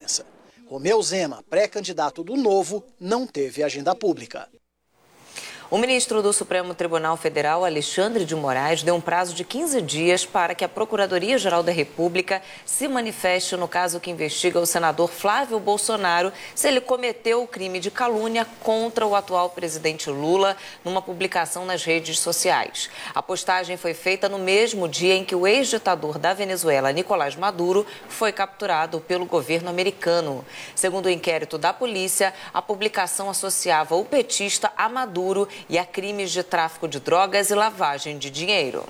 imprensa. Romeu Zema, pré-candidato do Novo, não teve agenda pública. O ministro do Supremo Tribunal Federal, Alexandre de Moraes, deu um prazo de 15 dias para que a Procuradoria-Geral da República se manifeste no caso que investiga o senador Flávio Bolsonaro se ele cometeu o crime de calúnia contra o atual presidente Lula numa publicação nas redes sociais. A postagem foi feita no mesmo dia em que o ex-ditador da Venezuela, Nicolás Maduro, foi capturado pelo governo americano. Segundo o inquérito da polícia, a publicação associava o petista a Maduro e a crimes de tráfico de drogas e lavagem de dinheiro.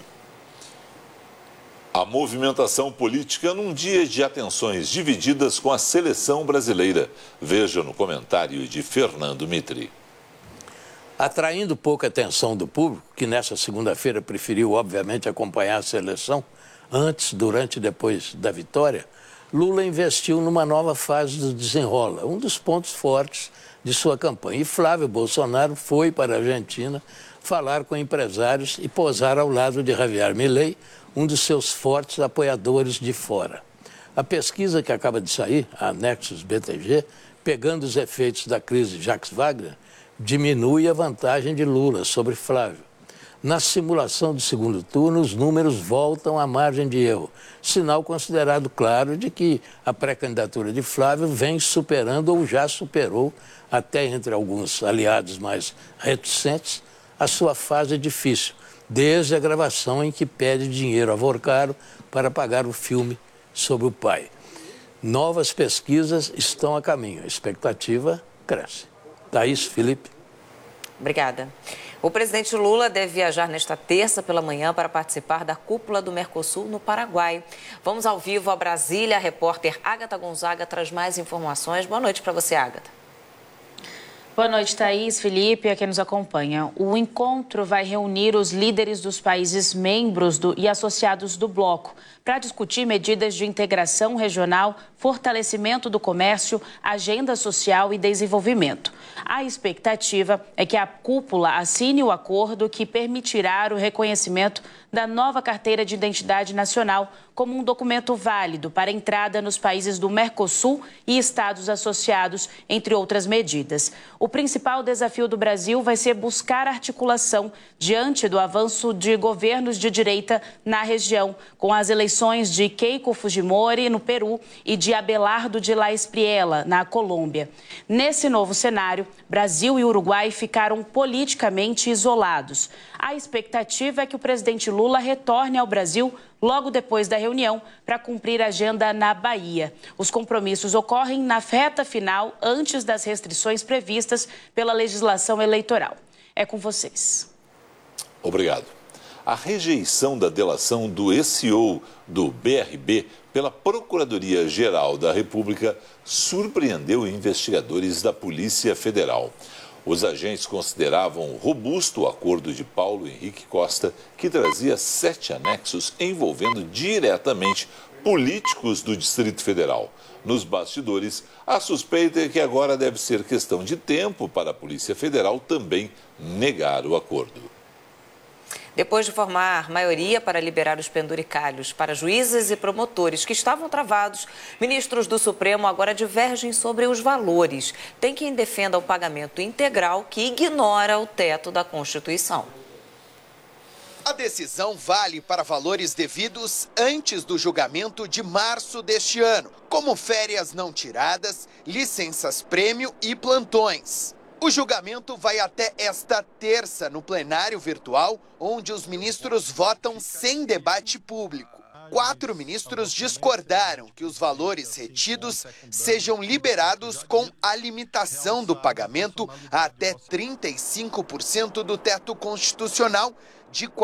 A movimentação política num dia de atenções divididas com a seleção brasileira. Veja no comentário de Fernando Mitri. Atraindo pouca atenção do público, que nessa segunda-feira preferiu, obviamente, acompanhar a seleção, antes, durante e depois da vitória, Lula investiu numa nova fase do desenrola, um dos pontos fortes de sua campanha. E Flávio Bolsonaro foi para a Argentina falar com empresários e posar ao lado de Javier Milei, um dos seus fortes apoiadores de fora. A pesquisa que acaba de sair, a Nexus BTG, pegando os efeitos da crise Jacques Wagner, diminui a vantagem de Lula sobre Flávio. Na simulação do segundo turno, os números voltam à margem de erro, sinal considerado claro de que a pré-candidatura de Flávio vem superando ou já superou, até entre alguns aliados mais reticentes, a sua fase difícil, desde a gravação em que pede dinheiro a Vorcaro para pagar o filme sobre o pai. Novas pesquisas estão a caminho, a expectativa cresce. Thaís, Felipe. Obrigada. O presidente Lula deve viajar nesta terça pela manhã para participar da cúpula do Mercosul no Paraguai. Vamos ao vivo a Brasília. A repórter Ágata Gonzaga traz mais informações. Boa noite para você, Ágata. Boa noite, Thaís, Felipe, a quem nos acompanha. O encontro vai reunir os líderes dos países membros e associados do bloco para discutir medidas de integração regional, fortalecimento do comércio, agenda social e desenvolvimento. A expectativa é que a cúpula assine o acordo que permitirá o reconhecimento da nova carteira de identidade nacional como um documento válido para entrada nos países do Mercosul e estados associados, entre outras medidas. O principal desafio do Brasil vai ser buscar articulação diante do avanço de governos de direita na região, com as eleições de Keiko Fujimori, no Peru, e de Abelardo de la Espriella, na Colômbia. Nesse novo cenário, Brasil e Uruguai ficaram politicamente isolados. A expectativa é que o presidente Lula retorne ao Brasil logo depois da reunião para cumprir a agenda na Bahia. Os compromissos ocorrem na reta final, antes das restrições previstas pela legislação eleitoral. É com vocês. Obrigado. A rejeição da delação do ex-CEO do BRB pela Procuradoria-Geral da República surpreendeu investigadores da Polícia Federal. Os agentes consideravam robusto o acordo de Paulo Henrique Costa, que trazia 7 anexos envolvendo diretamente políticos do Distrito Federal. Nos bastidores, a suspeita é que agora deve ser questão de tempo para a Polícia Federal também negar o acordo. Depois de formar maioria para liberar os penduricalhos para juízes e promotores que estavam travados, ministros do Supremo agora divergem sobre os valores. Tem quem defenda o pagamento integral que ignora o teto da Constituição. A decisão vale para valores devidos antes do julgamento de março deste ano, como férias não tiradas, licenças-prêmio e plantões. O julgamento vai até esta terça no plenário virtual, onde os ministros votam sem debate público. 4 ministros discordaram que os valores retidos sejam liberados com a limitação do pagamento a até 35% do teto constitucional de R$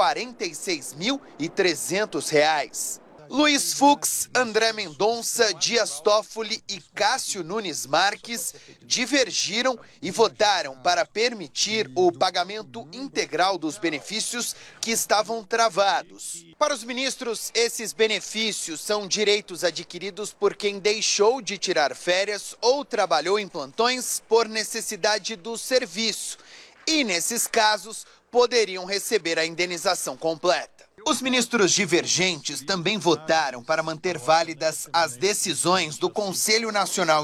46.300. Luiz Fux, André Mendonça, Dias Toffoli e Cássio Nunes Marques divergiram e votaram para permitir o pagamento integral dos benefícios que estavam travados. Para os ministros, esses benefícios são direitos adquiridos por quem deixou de tirar férias ou trabalhou em plantões por necessidade do serviço. E, nesses casos, poderiam receber a indenização completa. Os ministros divergentes também votaram para manter válidas as decisões do Conselho Nacional